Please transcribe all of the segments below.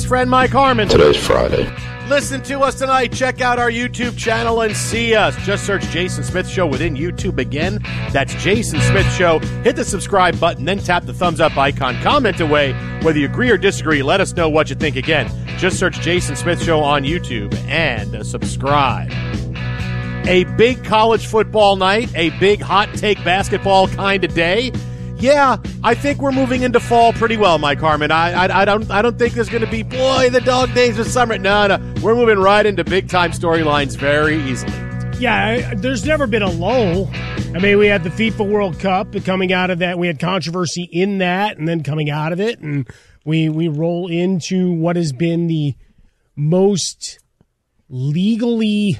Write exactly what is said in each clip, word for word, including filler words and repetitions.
best friend, Mike Harmon. Today's Friday. Listen to us tonight. Check out our YouTube channel and see us. Just search Jason Smith Show within YouTube again. That's Jason Smith Show. Hit the subscribe button, then tap the thumbs up icon. Comment away. Whether you agree or disagree, let us know what you think. Again, just search Jason Smith Show on YouTube and uh, subscribe. A big college football night, a big hot take basketball kind of day. Yeah, I think we're moving into fall pretty well, Mike Harmon. I, I, I don't, I don't think there's going to be boy the dog days of summer. No, no, we're moving right into big time storylines very easily. Yeah, I, there's never been a lull. I mean, we had the FIFA World Cup, but coming out of that, we had controversy in that, and then coming out of it, and we we roll into what has been the most legally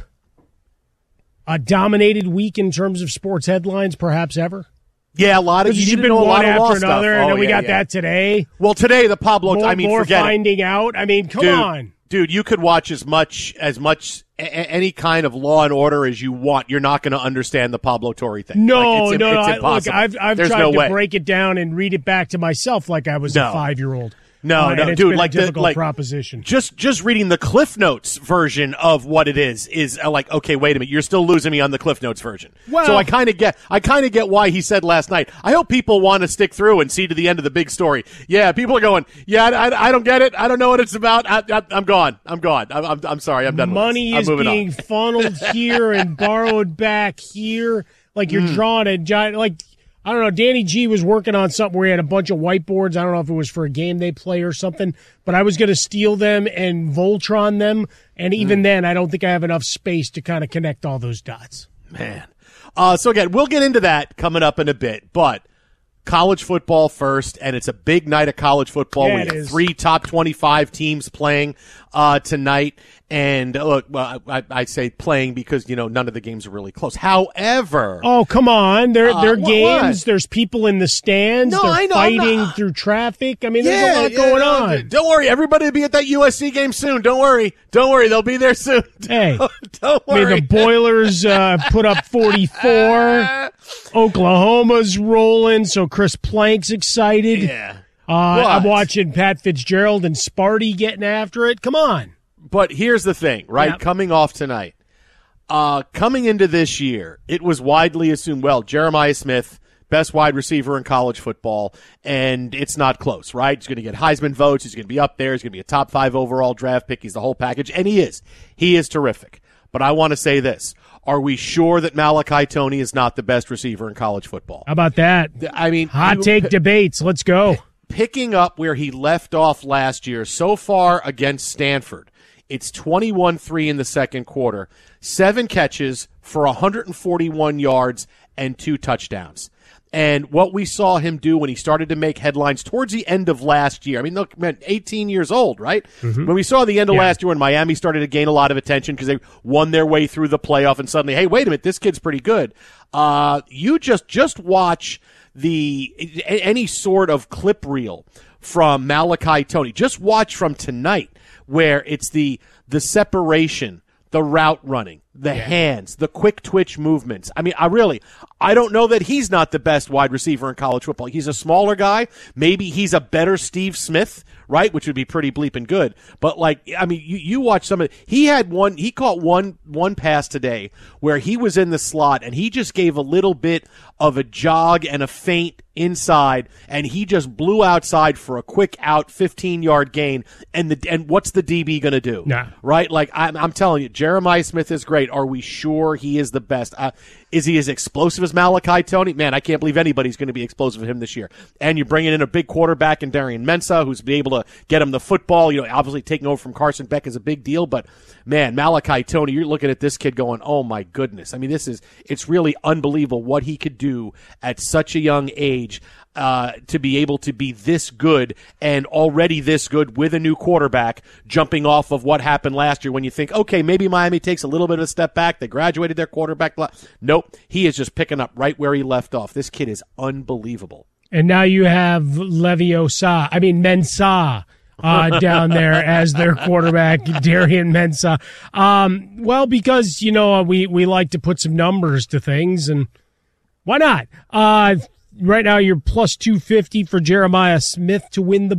uh, dominated week in terms of sports headlines, perhaps ever. Yeah, a lot of you you've need been to know a one lot of after law another, stuff. and Oh, then we yeah, got yeah. that today. Well, today the pub looked. More, I mean, more forget finding it. out. I mean, come dude, on, dude. You could watch as much as much a- any kind of Law and Order as you want. You're not going to understand the Pablo Torre thing. No, like, it's, no, it's no. I- impossible. Look, I've I've There's tried no to way. break it down and read it back to myself like I was No. a five year old. No, uh, no, and it's dude. been Like a the difficult like proposition. Just just reading the Cliff Notes version of what it is is uh, like, okay, wait a minute, you're still losing me on the Cliff Notes version. Well- so I kind of get, I kind of get why he said last night. I hope people want to stick through and see to the end of the big story. Yeah, people are going, yeah, I, I, I don't get it. I don't know what it's about. I, I, I'm gone. I'm gone. I'm, I'm, I'm sorry. I'm done. Money with this. I'm is moving being on. funneled here and borrowed back here. Like you're Mm. drawing a giant. Like I don't know. Danny G was working on something where he had a bunch of whiteboards. I don't know if it was for a game they play or something. But I was going to steal them and Voltron them, and even Mm. then, I don't think I have enough space to kind of connect all those dots. Man. Uh, so again, we'll get into that coming up in a bit, but college football first, and it's a big night of college football. Yeah, we it have is. three top twenty-five teams playing uh, tonight. And uh, look, well, I, I say playing because, you know, none of the games are really close. However, Oh, come on. They're, Uh, they're what- games. what? There's people in the stands. No, they're I know, I'm fighting not- through traffic. I mean, there's yeah, a lot yeah, going no, on. Don't worry, everybody will be at that U S C game soon. Don't worry. Don't worry, they'll be there soon. Hey. Don't I mean, worry. the Boilers uh, put up forty-four. Oklahoma's rolling, so Chris Plank's excited. yeah. Uh, I'm What? watching Pat Fitzgerald and Sparty getting after it. Come on. But here's the thing, right? Yeah. Coming off tonight, uh, coming into this year, it was widely assumed, well, Jeremiah Smith, best wide receiver in college football, and it's not close, right? He's going to get Heisman votes. He's going to be up there. He's going to be a top five overall draft pick. He's the whole package, and he is. He is terrific. But I want to say this. Are we sure that Malachi Toney is not the best receiver in college football? How about that? I mean, Hot you- take debates. Let's go. picking up where he left off last year so far against Stanford. It's twenty-one three in the second quarter, seven catches for one hundred forty-one yards and two touchdowns. And what we saw him do when he started to make headlines towards the end of last year, I mean, look, man, eighteen years old, right? Mm-hmm. When we saw the end of Yeah. last year when Miami started to gain a lot of attention because they won their way through the playoff and suddenly, hey, wait a minute, this kid's pretty good. Uh, you just, just watch the, a- any sort of clip reel from Malachi Toney. Just watch from tonight where it's the, the separation, the route running, the hands, the quick twitch movements. I mean, I really, I don't know that he's not the best wide receiver in college football. He's a smaller guy. Maybe he's a better Steve Smith, right? Which would be pretty bleeping good. But like, I mean, you, you watch some of, he had one, he caught one, one pass today where he was in the slot and he just gave a little bit of a jog and a feint inside, and he just blew outside for a quick out fifteen yard gain. And the and what's the D B going to do? Nah. Right? Like I'm, I'm telling you, Jeremiah Smith is great. Are we sure he is the best? Uh, is he as explosive as Malachi Toney? Man, I can't believe anybody's going to be explosive with him this year. And you're bringing in a big quarterback in Darian Mensah, who's be able to get him the football. You know, obviously taking over from Carson Beck is a big deal, but man, Malachi Toney, you're looking at this kid going, oh my goodness. I mean, this is, it's really unbelievable what he could do at such a young age. Uh, to be able to be this good and already this good with a new quarterback, jumping off of what happened last year when you think, okay, maybe Miami takes a little bit of a step back. They graduated their quarterback. Nope. He is just picking up right where he left off. This kid is unbelievable. And now you have Leviosa, I mean Mensah, uh, down there as their quarterback, Darian Mensah. Um, well, because, you know, we, we like to put some numbers to things, and why not? Uh, right now you're plus two fifty for Jeremiah Smith to win the